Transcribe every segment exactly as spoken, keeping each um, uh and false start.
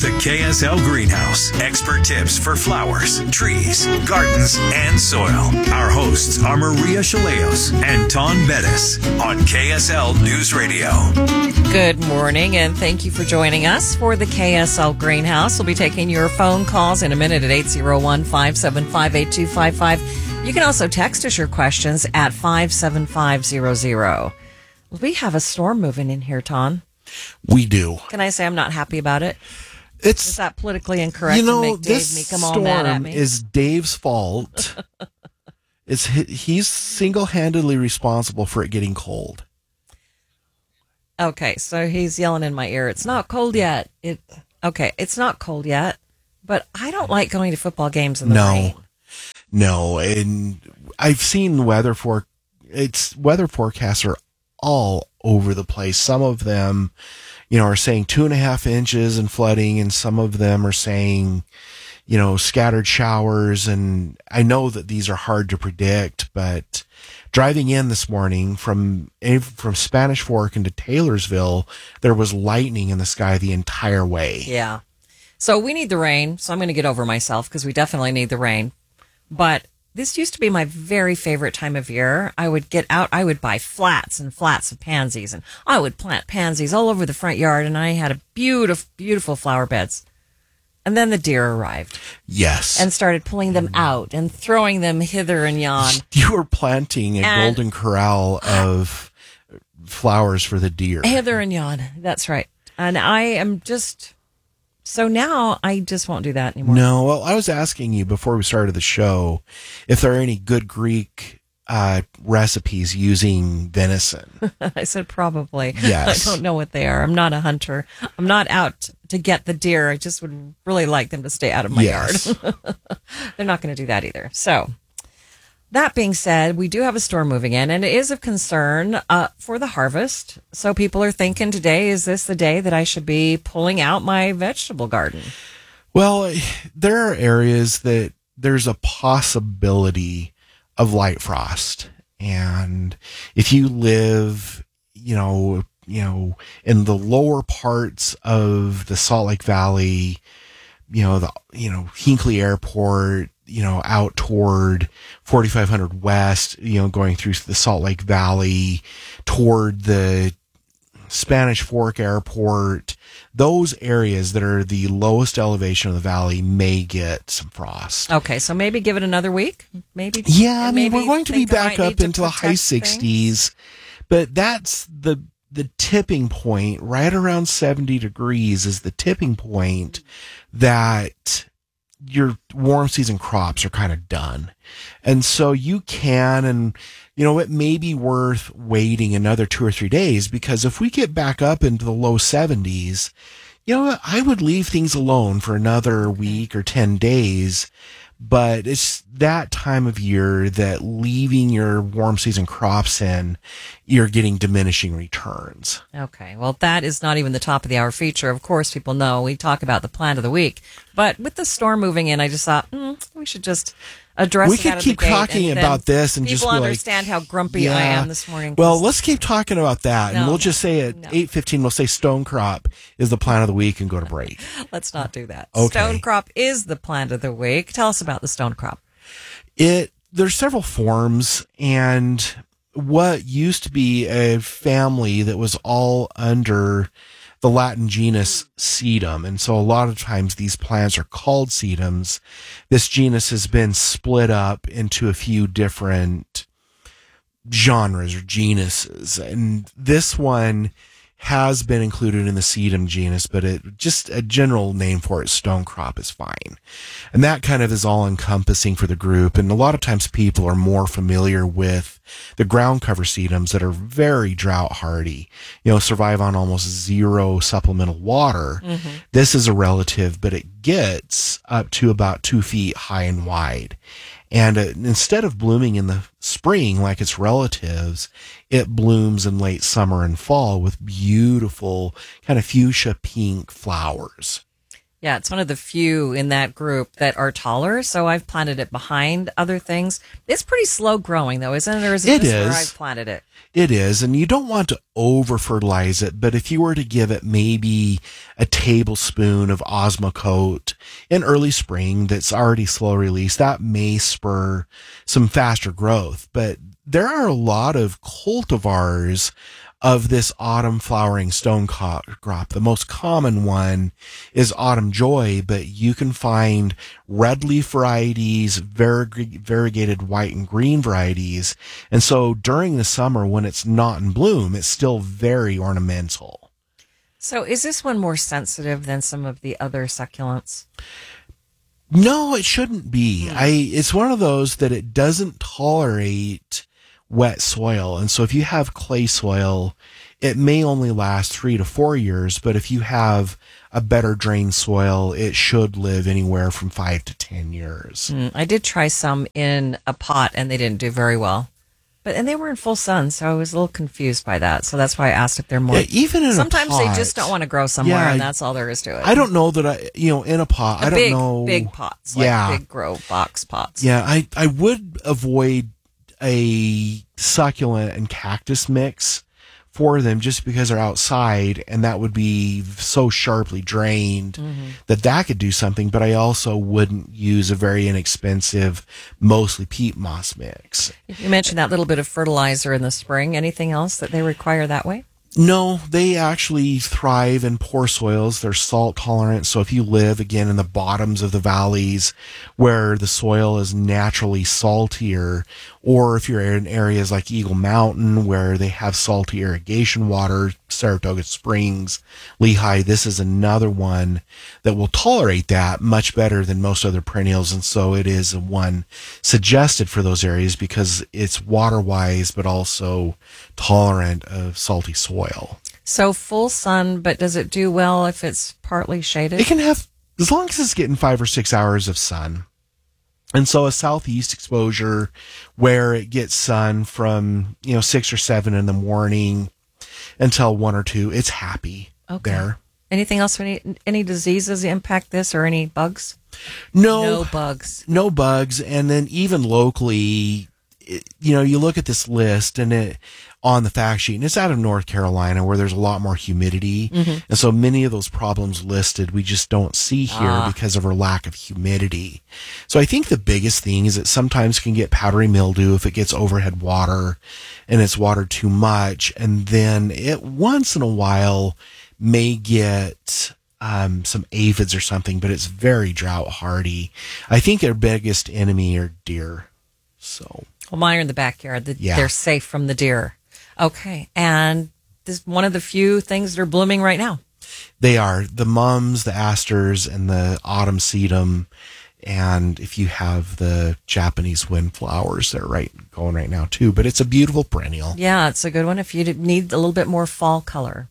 The K S L Greenhouse. Expert tips for flowers, trees, gardens, and soil. Our hosts are Maria Chaleos and Ton Bettis on K S L News Radio. Good morning, and thank you for joining us for the K S L Greenhouse. We'll be taking your phone calls in a minute at eight oh one, five seven five, eight two five five. You can also text us your questions at five seven five zero zero. We have a storm moving in here, Ton. We do. Can I say I'm not happy about it? It's Is that politically incorrect you know, to make Dave this me come all mad at storm me? is Dave's fault. It's he's single-handedly responsible for it getting cold. Okay, so he's yelling in my ear. It's not cold yet. It okay, it's not cold yet, but I don't like going to football games in the no, rain. No, and I've seen weather for it's weather forecasts are all over the place. Some of them, you know, are saying two and a half inches and flooding, and some of them are saying, you know, scattered showers. And I know that these are hard to predict, but driving in this morning from from Spanish Fork into Taylorsville, there was lightning in the sky the entire way. Yeah. So we need the rain. So I'm going to get over myself because we definitely need the rain. But this used to be my very favorite time of year. I would get out, I would buy flats and flats of pansies, and I would plant pansies all over the front yard, and I had a beautiful, beautiful flower beds. And then the deer arrived. Yes. And started pulling them out and throwing them hither and yon. You were planting a And- golden corral of flowers for the deer. Hither and yon. That's right. And I am just... So now I just won't do that anymore. No, well, I was asking you before we started the show if there are any good Greek uh, recipes using venison. I said probably. Yes. I don't know what they are. I'm not a hunter. I'm not out to get the deer. I just would really like them to stay out of my Yes. yard. They're not going to do that either. So that being said, we do have a storm moving in, and it is of concern uh, for the harvest. So people are thinking today, is this the day that I should be pulling out my vegetable garden? Well, there are areas that there's a possibility of light frost. And if you live, you know, you know, in the lower parts of the Salt Lake Valley, you know, the, you know, Hinckley Airport, you know, out toward forty-five hundred West, you know, going through the Salt Lake Valley toward the Spanish Fork Airport, those areas that are the lowest elevation of the valley may get some frost. Okay, so maybe give it another week. Maybe. Yeah, I mean, maybe we're going to be think I back might up need to into the high protect sixties, but that's the the tipping point. Right around seventy degrees is the tipping point that your warm season crops are kind of done. And so you can, and you know, it may be worth waiting another two or three days, because if we get back up into the low seventies, you know, I would leave things alone for another week or ten days. But it's that time of year that leaving your warm season crops in, you're getting diminishing returns. Okay, well, that is not even the top of the hour feature. Of course, people know we talk about the plant of the week. But with the storm moving in, I just thought, mm, we should just address we it could out of keep the gate, talking and then about this and people just be like, understand how grumpy yeah. I am this morning. Well, 'cause- let's keep talking about that. No, and we'll no, just say at no. eight fifteen, we'll say stone crop is the plant of the week and go to break. let's not do that. Okay. Stone crop is the plant of the week. Tell us about the stone crop. It there's several forms, and what used to be a family that was all under the Latin genus Sedum, and so a lot of times these plants are called sedums. This genus has been split up into a few different genres or genuses, and this one has been included in the sedum genus, but it just a general name for it, stone crop, is fine. And that kind of is all encompassing for the group. And a lot of times people are more familiar with the ground cover sedums that are very drought hardy, you know, survive on almost zero supplemental water. Mm-hmm. This is a relative, but it gets up to about two feet high and wide. And uh, instead of blooming in the spring like its relatives, it blooms in late summer and fall with beautiful kind of fuchsia pink flowers. Yeah, it's one of the few in that group that are taller, so I've planted it behind other things. It's pretty slow growing, though, isn't it? Or is it, It just is. where I've planted it? It is, and you don't want to over fertilize it, but if you were to give it maybe a tablespoon of Osmocote in early spring that's already slow release, that may spur some faster growth. But there are a lot of cultivars of this autumn flowering stone crop. The most common one is Autumn Joy, but you can find red leaf varieties, varig- variegated white and green varieties. And so during the summer when it's not in bloom, it's still very ornamental. So is this one more sensitive than some of the other succulents? No, it shouldn't be. Hmm. I, it's one of those that it doesn't tolerate wet soil. And so if you have clay soil, it may only last three to four years, but if you have a better drained soil, it should live anywhere from five to ten years. Mm, I did try some in a pot and they didn't do very well. But and they were in full sun, so I was a little confused by that. So that's why I asked if they're more. Yeah, even in sometimes a pot, they just don't want to grow somewhere, yeah, and that's all there is to it. I don't know that I, you know, in a pot, a I don't big, know. big pots, like yeah, big grow box pots. Yeah, I I would avoid a succulent and cactus mix for them just because they're outside, and that would be so sharply drained mm-hmm. that that could do something. But I also wouldn't use a very inexpensive, mostly peat moss mix. You mentioned that little bit of fertilizer in the spring. Anything else that they require that way? No, they actually thrive in poor soils. They're salt tolerant. So if you live again in the bottoms of the valleys where the soil is naturally saltier, or if you're in areas like Eagle Mountain where they have salty irrigation water, Saratoga Springs, Lehigh, this is another one that will tolerate that much better than most other perennials. And so it is one suggested for those areas because it's water wise, but also tolerant of salty soil. So full sun, but does it do well if it's partly shaded? It can have, as long as it's getting five or six hours of sun. And so a southeast exposure where it gets sun from, you know, six or seven in the morning until one or two, it's happy okay. there. Anything else? Any any diseases impact this or any bugs? No. No bugs. No bugs. And then even locally, it, you know, you look at this list and it on the fact sheet, and it's out of North Carolina where there's a lot more humidity. Mm-hmm. And so many of those problems listed, we just don't see here ah. because of our lack of humidity. So I think the biggest thing is it sometimes can get powdery mildew if it gets overhead water and it's watered too much. And then it once in a while may get um, some aphids or something, but it's very drought hardy. I think their biggest enemy are deer. So, well, mine are in the backyard. The, yeah. They're safe from the deer. Okay. And this is one of the few things that are blooming right now. They are the mums, the asters, and the autumn sedum. And if you have the Japanese windflowers, they're right going right now too. But it's a beautiful perennial. Yeah, it's a good one if you need a little bit more fall color.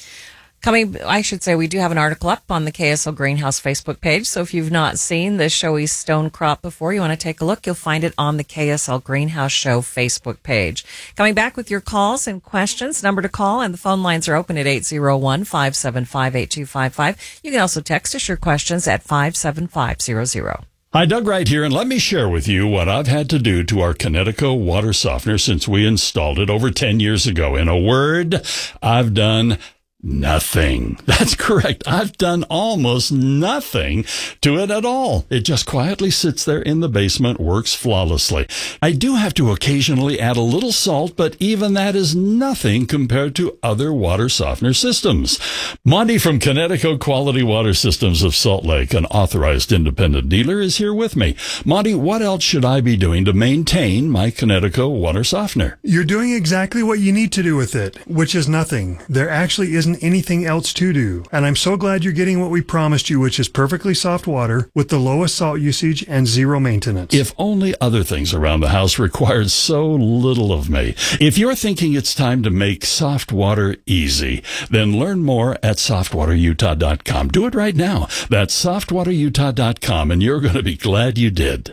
Coming, I should say, we do have an article up on the K S L Greenhouse Facebook page. So if you've not seen the showy stone crop before, you want to take a look, you'll find it on the K S L Greenhouse Show Facebook page. Coming back with your calls and questions, number to call, and the phone lines are open at eight zero one, five seven five, eight two five five. You can also text us your questions at five seven five zero zero. Hi, Doug Wright here, and let me share with you what I've had to do to our Connecticut water softener since we installed it over ten years ago. In a word, I've done nothing. That's correct. I've done almost nothing to it at all. It just quietly sits there in the basement, works flawlessly. I do have to occasionally add a little salt, but even that is nothing compared to other water softener systems. Monty from Connecticut Quality Water Systems of Salt Lake, an authorized independent dealer, is here with me. Monty, what else should I be doing to maintain my Connecticut water softener? You're doing exactly what you need to do with it, which is nothing. There actually isn't anything else to do. And I'm so glad you're getting what we promised you, which is perfectly soft water with the lowest salt usage and zero maintenance. If only other things around the house required so little of me. If you're thinking it's time to make soft water easy, then learn more at soft water utah dot com. Do it right now. That's soft water utah dot com, and you're going to be glad you did.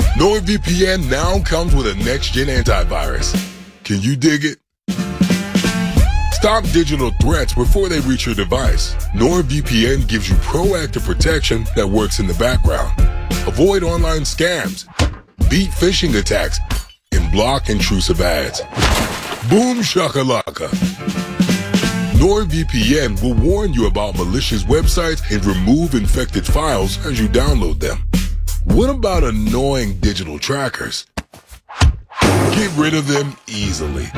NordVPN now comes with a next-gen antivirus. Can you dig it? Stop digital threats before they reach your device. NordVPN gives you proactive protection that works in the background. Avoid online scams, beat phishing attacks, and block intrusive ads. Boom shakalaka. NordVPN will warn you about malicious websites and remove infected files as you download them. What about annoying digital trackers? Get rid of them easily.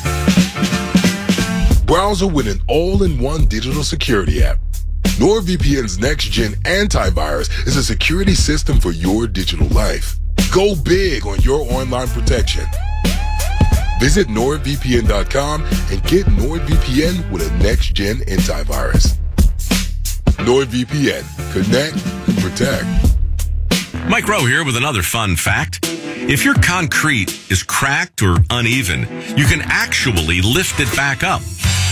Browser with an all-in-one digital security app. NordVPN's next-gen antivirus is a security system for your digital life. Go big on your online protection. Visit NordVPN dot com and get NordVPN with a next-gen antivirus. NordVPN. Connect and protect. Mike Rowe here with another fun fact. If your concrete is cracked or uneven, you can actually lift it back up.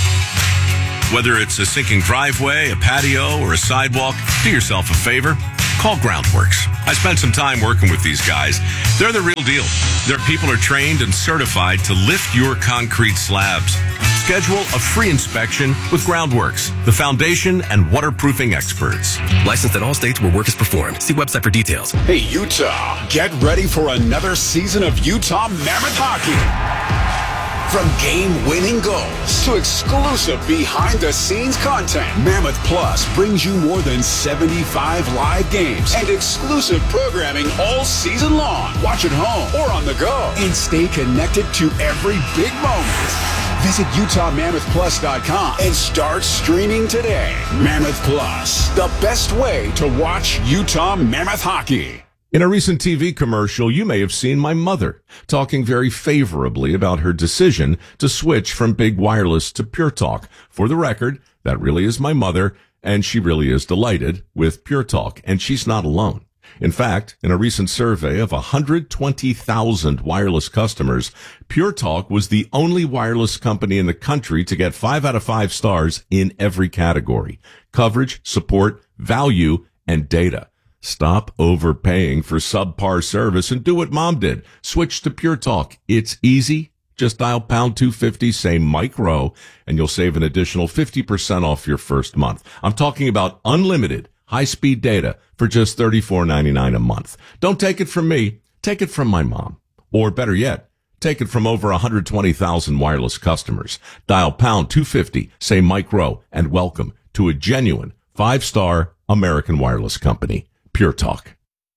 Whether it's a sinking driveway, a patio, or a sidewalk, do yourself a favor. Call Groundworks. I spent some time working with these guys. They're the real deal. Their people are trained and certified to lift your concrete slabs. Schedule a free inspection with Groundworks, the foundation and waterproofing experts. Licensed in all states where work is performed. See website for details. Hey, Utah, get ready for another season of Utah Mammoth Hockey. From game-winning goals to exclusive behind-the-scenes content, Mammoth Plus brings you more than seventy-five live games and exclusive programming all season long. Watch at home or on the go and stay connected to every big moment. Visit Utah Mammoth Plus dot com and start streaming today. Mammoth Plus, the best way to watch Utah Mammoth hockey. In a recent T V commercial, you may have seen my mother talking very favorably about her decision to switch from big wireless to Pure Talk. For the record, that really is my mother, and she really is delighted with Pure Talk, and she's not alone. In fact, in a recent survey of one hundred twenty thousand wireless customers, Pure Talk was the only wireless company in the country to get five out of five stars in every category: coverage, support, value, and data. Stop overpaying for subpar service and do what Mom did. Switch to Pure Talk. It's easy. Just dial pound two fifty, say Mike Rowe, and you'll save an additional fifty percent off your first month. I'm talking about unlimited high-speed data for just thirty-four ninety-nine a month. Don't take it from me. Take it from my mom. Or better yet, take it from over one hundred twenty thousand wireless customers. Dial pound two fifty, say Mike Rowe, and welcome to a genuine five-star American wireless company. Pure Talk.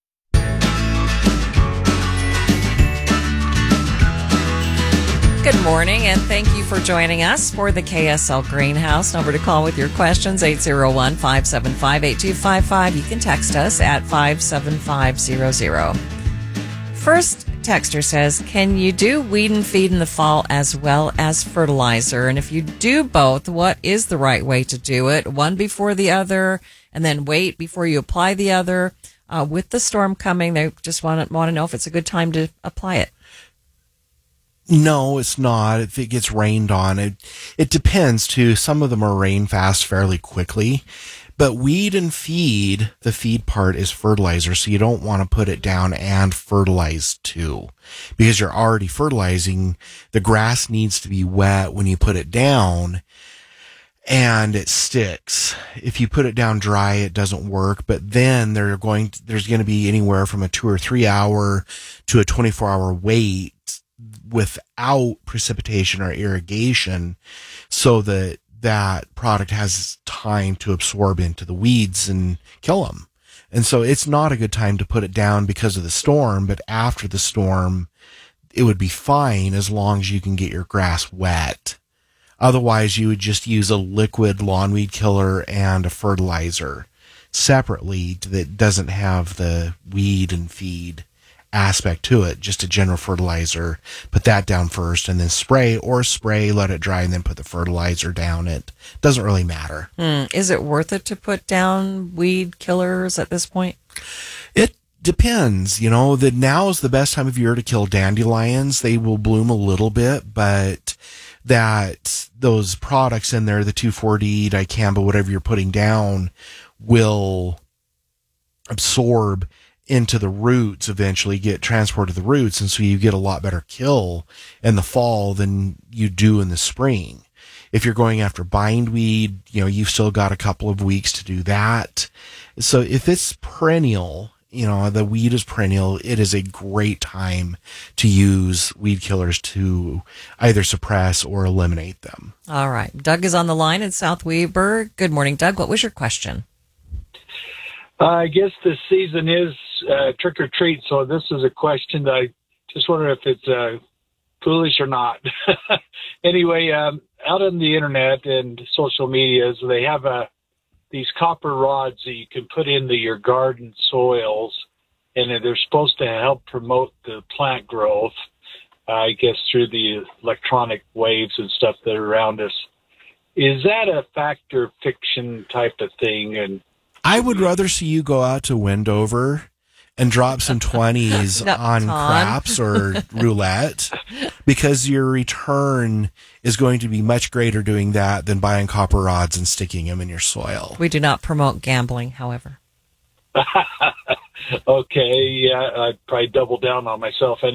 Good morning, and thank you for joining us for the K S L Greenhouse. Number to call with your questions, eight zero one, five seven five, eight two five five. You can text us at five seven five zero zero. First texter says, can you do weed and feed in the fall as well as fertilizer? And if you do both, what is the right way to do it? One before the other, and then wait before you apply the other. Uh, with the storm coming, they just want to, want to know if it's a good time to apply it. No, it's not. If it gets rained on, it it depends too. Some of them are rain fast fairly quickly, but weed and feed, the feed part is fertilizer, so you don't want to put it down and fertilize too, because you're already fertilizing. The grass needs to be wet when you put it down, and it sticks. If you put it down dry, it doesn't work. But then they're going to, there's going to be anywhere from a two or three hour to a twenty-four hour wait without precipitation or irrigation, so that that product has time to absorb into the weeds and kill them. And so it's not a good time to put it down because of the storm, but after the storm, it would be fine as long as you can get your grass wet. Otherwise, you would just use a liquid lawn weed killer and a fertilizer separately that doesn't have the weed and feed aspect to it, just a general fertilizer. Put that down first and then spray, or spray, let it dry, and then put the fertilizer down. It doesn't really matter. Hmm. Is it worth it to put down weed killers at this point? It depends. You know, the now's the best time of year to kill dandelions. They will bloom a little bit, but that those products in there, the two four D, dicamba, whatever you're putting down, will absorb into the roots, eventually get transported to the roots, and so you get a lot better kill in the fall than you do in the spring. If you're going after bindweed, you know, you've still got a couple of weeks to do that. So if it's perennial, you know, the weed is perennial, it is a great time to use weed killers to either suppress or eliminate them. All right. Doug is on the line in South Weber. Good morning, Doug. What was your question? Uh, I guess the season is uh, trick or treat, so this is a question that I just wonder if it's uh, foolish or not. Anyway, um, out on the internet and social medias, they have uh, these copper rods that you can put into your garden soils, and they're supposed to help promote the plant growth, uh, I guess, through the electronic waves and stuff that are around us. Is that a fact or fiction type of thing? And I would rather see you go out to Wendover and drop some twenties No, on Tom. craps or roulette, because your return is going to be much greater doing that than buying copper rods and sticking them in your soil. We do not promote gambling, however. okay, yeah, I'd probably double down on myself anyway.